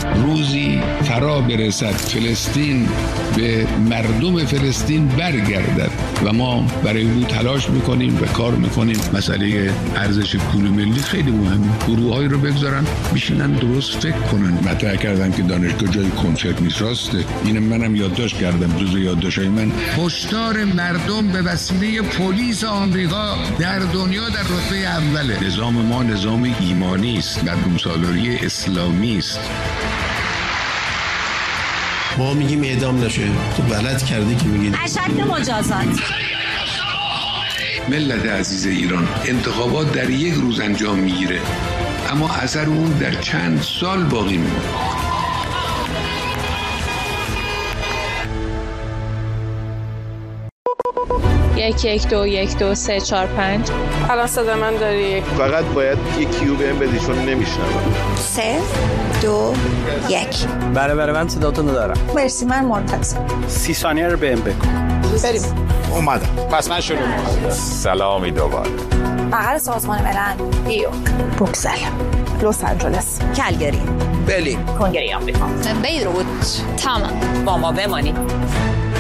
روزی فرا برسد فلسطین به مردم فلسطین برگردد و ما برای او تلاش میکنیم و کار میکنیم. مسئله ارزش پول ملی خیلی مهمه. گروه‌هایی رو بگذارن بشینن درست فکر کنن. مطرح کردن که دانشگاه جای کنسرت نیست. راسته، این منم یادداشت کردم. جزو یادداشت‌های من هشدار مردم به وسیله پلیس آمریکا در دنیا در رتبه اوله. نظام ما نظام ایمانی است، مردم سالاری اسلامی است. ما میگیم اعدام نشه، تو غلط کردی که میگی اشد مجازات. ملت عزیز ایران، انتخابات در یک روز انجام میگیره، اما اثر اون در چند سال باقی میمونه. یک 1 2 1 2 3 4 5. الان صدا من داری؟ فقط باید یک کیو بهم بدی چون نمیشنوم. 3 2 1. بله من صداتون رو دارم. مرسی، من منتظر. 30 ثانیه رو بهم بگو. بریم. اومدم. پس من شروع می‌کنم. سلامی دوباره. بغل سازمان ملل، نیویورک، بروکسل، لس آنجلس، کلگری، بلی، کنگره آمریکا، بیروت. تمام. با ما بمانید.